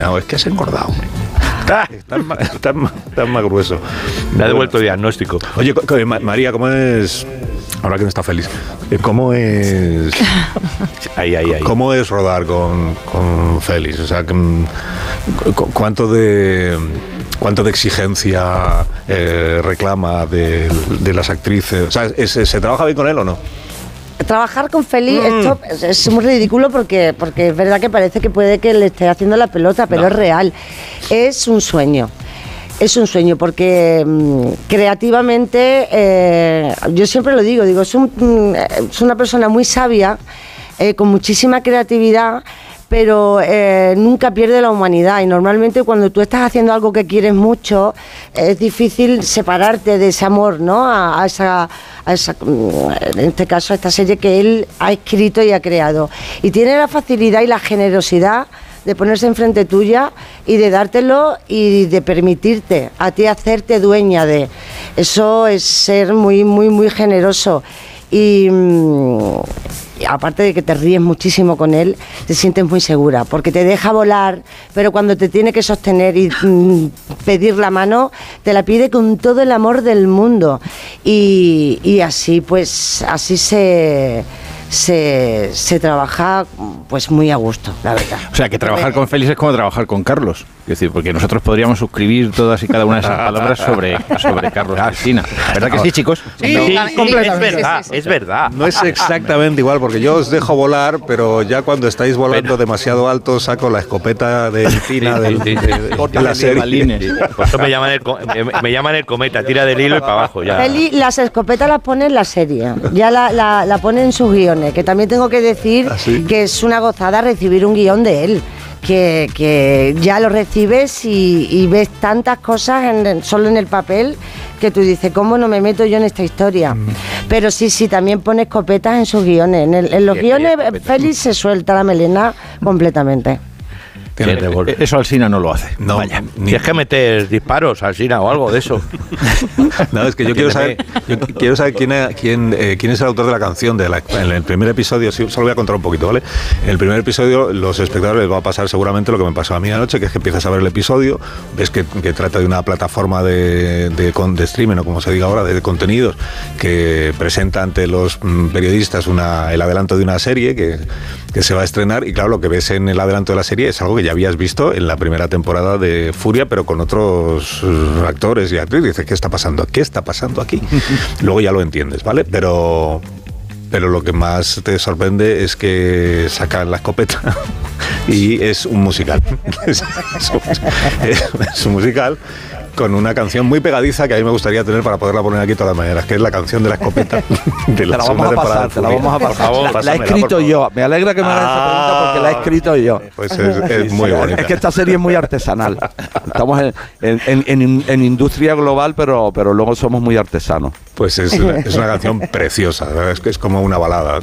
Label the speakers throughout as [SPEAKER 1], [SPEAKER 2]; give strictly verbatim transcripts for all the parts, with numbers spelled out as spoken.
[SPEAKER 1] No, es que has engordado. Ah, estás más, estás más, estás más grueso.
[SPEAKER 2] Me ha devuelto el diagnóstico.
[SPEAKER 1] Oye, María, ¿cómo es? Ahora que no está feliz, ¿cómo es?
[SPEAKER 2] Ahí, ahí, ahí.
[SPEAKER 1] ¿Cómo es rodar con, con Félix? O sea, ¿cuánto de cuánto de exigencia eh, reclama de, de las actrices? O sea, ¿es, ¿se trabaja bien con él o no?
[SPEAKER 3] Trabajar con Félix, mm. esto es muy ridículo porque, porque es verdad que parece que puede que le esté haciendo la pelota, pero no. Es real. Es un sueño. Es un sueño porque mmm, creativamente, eh, yo siempre lo digo, digo, es, un, es una persona muy sabia, eh, con muchísima creatividad, pero eh, nunca pierde la humanidad, y normalmente cuando tú estás haciendo algo que quieres mucho es difícil separarte de ese amor, ¿no? A, a, esa, a esa, en este caso, a esta serie que él ha escrito y ha creado, y tiene la facilidad y la generosidad de ponerse enfrente tuya y de dártelo y de permitirte a ti hacerte dueña de eso. Es ser muy muy muy generoso. Y mmm, aparte de que te ríes muchísimo con él, te sientes muy segura, porque te deja volar, pero cuando te tiene que sostener y mmm, pedir la mano, te la pide con todo el amor del mundo. Y, y así, pues, así se... Se, se trabaja pues muy a gusto, la verdad.
[SPEAKER 4] O sea, que trabajar con Félix es como trabajar con Carlos. Es decir, porque nosotros podríamos suscribir todas y cada una de esas palabras sobre, sobre Carlos Alsina. ¿Verdad que sí, chicos?
[SPEAKER 2] Sí,
[SPEAKER 4] no,
[SPEAKER 2] sí, completamente. Es verdad, es verdad.
[SPEAKER 1] No es exactamente igual, porque yo os dejo volar, pero ya cuando estáis volando demasiado alto, saco la escopeta de Tina sí, del, sí, sí, de, de, de la serie.
[SPEAKER 2] Por eso me llaman, el, me, me llaman el cometa, tira del hilo y para abajo. Ya.
[SPEAKER 3] Félix, las escopetas las pone en la serie, ya la, la, la pone en sus guiones, que también tengo que decir ¿Ah, sí? que es una gozada recibir un guión de él. Que, que ya lo recibes y, y ves tantas cosas en, solo en el papel que tú dices, ¿cómo no me meto yo en esta historia? Mm. Pero sí, sí, también pone escopetas en sus guiones. En, el, en los guiones Félix se suelta la melena completamente.
[SPEAKER 4] Eso Alsina no lo hace.
[SPEAKER 1] No,
[SPEAKER 4] vaya.
[SPEAKER 2] Tienes que meter disparos, Alsina, o algo de eso.
[SPEAKER 1] No, es que yo quiero saber, yo quiero saber quién, quién, eh, quién es el autor de la canción. De la, en el primer episodio, sí, solo voy a contar un poquito, ¿vale? En el primer episodio, los espectadores les va a pasar seguramente lo que me pasó a mí anoche, que es que empiezas a ver el episodio, ves que, que trata de una plataforma de, de, de streaming, o como se diga ahora, de, de contenidos, que presenta ante los periodistas una, el adelanto de una serie que, que se va a estrenar, y claro, lo que ves en el adelanto de la serie es algo que ya habías visto en la primera temporada de Furia, pero con otros actores y actrices. Dices, ¿qué está pasando? ¿Qué está pasando aquí? Luego ya lo entiendes, ¿vale? Pero, pero lo que más te sorprende es que sacan la escopeta y es un musical. Es, es, es un musical con una canción muy pegadiza que a mí me gustaría tener para poderla poner aquí todas las maneras, que es la canción de la escopeta de la,
[SPEAKER 5] la segunda temporada. Te la vamos a pasar, por favor. La, la he escrito yo. Me alegra que me hagas ah, esa pregunta porque la he escrito yo.
[SPEAKER 1] Pues es, es muy bonita.
[SPEAKER 5] Es que esta serie es muy artesanal. Estamos en, en, en, en, en industria global, pero, pero luego somos muy artesanos.
[SPEAKER 1] Pues es, es una canción preciosa, ¿verdad? Es que es como una balada.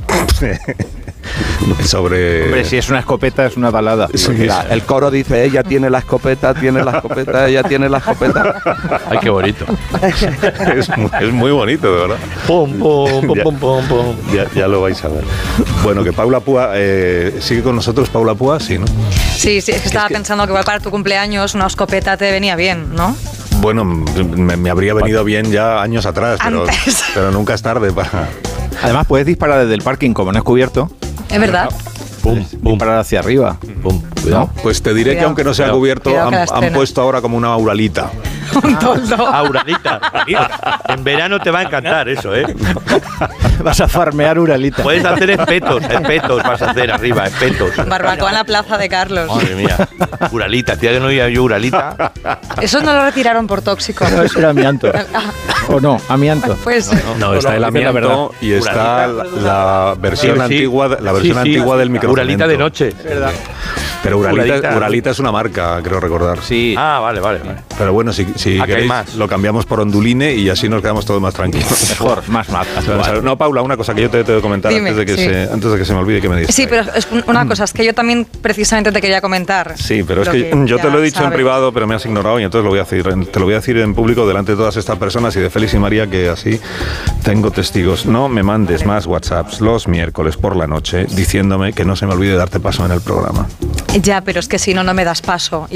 [SPEAKER 1] Sobre...
[SPEAKER 4] Hombre, si es una escopeta, es una balada.
[SPEAKER 5] Sí, mira, el coro dice, ella tiene la escopeta, tiene la escopeta, ella tiene la escopeta.
[SPEAKER 2] Ay, qué bonito.
[SPEAKER 1] es, muy, es muy bonito, de verdad.
[SPEAKER 2] Pum, pum, pum,
[SPEAKER 1] ya,
[SPEAKER 2] pum, pum, pum.
[SPEAKER 1] Ya, ya lo vais a ver. Bueno, que Paula Púa, eh, ¿sigue con nosotros Paula Púa? Sí, ¿no?
[SPEAKER 6] Sí, sí, es que estaba es que... pensando que igual para tu cumpleaños una escopeta te venía bien, ¿no?
[SPEAKER 1] Bueno, me, me habría venido bien ya años atrás, pero, pero nunca es tarde para...
[SPEAKER 4] Además, puedes disparar desde el parking, como no es cubierto.
[SPEAKER 6] Es verdad.
[SPEAKER 4] Pum, pum, para hacia arriba. Pum,
[SPEAKER 1] cuidado. No, pues te diré cuidado, que aunque no sea cuidado, cubierto, cuidado han, han puesto ahora como una Auralita.
[SPEAKER 6] Un toldo.
[SPEAKER 2] Auralita. En verano te va a encantar eso, ¿eh?
[SPEAKER 4] Vas a farmear Uralita.
[SPEAKER 2] Puedes hacer espetos, espetos vas a hacer arriba, espetos.
[SPEAKER 6] Barbacoa en la plaza de Carlos.
[SPEAKER 2] Madre mía. Uralita, tía, que no oía yo Uralita.
[SPEAKER 6] Eso no lo retiraron por tóxico.
[SPEAKER 4] No, eso era amianto. ¿O no? Amianto.
[SPEAKER 6] Pues
[SPEAKER 1] no, no, no está el amianto y está la, la versión sí, sí. antigua, la versión sí, sí. antigua del microcemento.
[SPEAKER 2] Uralita de noche.
[SPEAKER 4] Es verdad.
[SPEAKER 1] Pero Uralita, Uralita, Uralita es una marca, creo recordar.
[SPEAKER 2] Sí. Ah, vale, vale. vale.
[SPEAKER 1] Pero bueno, si, si queréis, lo cambiamos por Onduline y así nos quedamos todos más tranquilos.
[SPEAKER 4] Mejor, más más.
[SPEAKER 1] No, Paula, una cosa que yo te tengo que comentar Dime, antes, de que
[SPEAKER 6] sí.
[SPEAKER 1] se, antes de que se me olvide que me digas.
[SPEAKER 6] Sí, pero es una cosa, es que yo también precisamente te quería comentar.
[SPEAKER 1] Sí, pero es que, que yo te lo he dicho sabes. en privado, pero me has ignorado y entonces lo voy a decir, te lo voy a decir en público delante de todas estas personas y de Félix y María, que así tengo testigos. No me mandes más WhatsApps los miércoles por la noche diciéndome que no se me olvide darte paso en el programa.
[SPEAKER 6] Ya, pero es que si no, no me das paso.